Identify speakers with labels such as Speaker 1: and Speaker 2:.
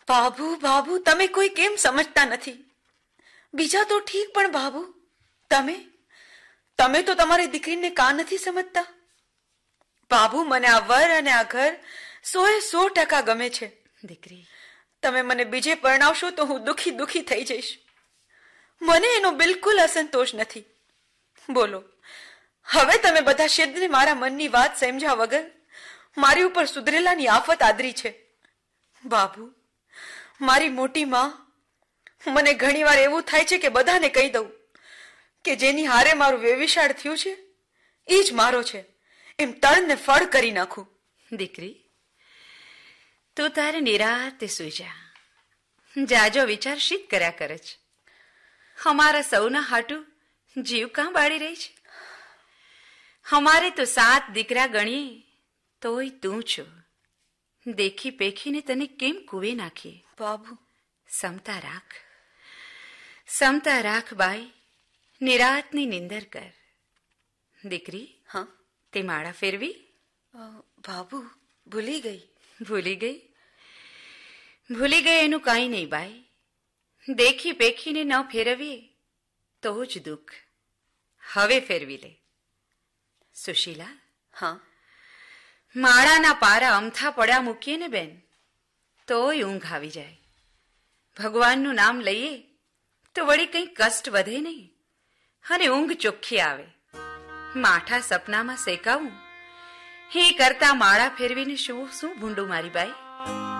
Speaker 1: બાબુ બાબુ, તમે કોઈ કેમ સમજતા નથી? બીજા તો ઠીક, પણ બાબુ તમે તો તમારી દીકરીને કા નથી સમજતા? બાબુ, મને આ વર અને આ ઘર 100% ગમે છે.
Speaker 2: દીકરી,
Speaker 1: તમે મને બીજે પરણાવશો તો હું દુખી થઈ જઈશ. મને એનો બિલકુલ અસંતોષ નથી. બોલો, હવે તમે બધા શેદને મારા મનની વાત સમજ્યા વગર મારી ઉપર સુધરેલાની આફત આદરી છે. બાબુ, મારી મોટી માં, મને ઘણીવાર એવું થાય છે કે બધાને કહી દઉં કે જેની હારે મારું વ્યવિશાળ થયું છે એ જ મારો છે, એમ તળને ફળ કરી નાખું.
Speaker 2: દીકરી, તું તારે નિરાતે સુઈ જા. જાજો વિચાર શીત કર્યા કરે છે. અમારા સૌના હાટું જીવ કાં બાળી રહી છે? અમારે તો 7 દીકરા ગણીએ તોય તું છો. દેખી પેખીને તને કેમ કૂવે નાખીએ?
Speaker 1: બાબુ,
Speaker 2: સમતા રાખ બાઈ. નિરાતની નિંદર કર. દીકરી,
Speaker 1: હા?
Speaker 2: તે માળા ફેરવી?
Speaker 1: બાબુ, ભૂલી ગઈ.
Speaker 2: ભૂલી ગઈ એનું કાંઈ નહીં બાઈ. દેખી પેખીને ન ફેરવીએ તો જ દુઃખ. હવે ફેરવી લે. સુશીલા,
Speaker 1: હા?
Speaker 2: માળાના પારા અમથા પડ્યા મૂકીએ ને બેન, તોય ઊંઘ આવી જાય. ભગવાનનું નામ લઈએ તો વળી કંઈ કષ્ટ વધે નહીં અને ઊંઘ ચોખ્ખી આવે. માઠા સપનામાં શેકાવું એ કરતા માળા ફેરવીને શું ભૂંડું મારી બાઈ?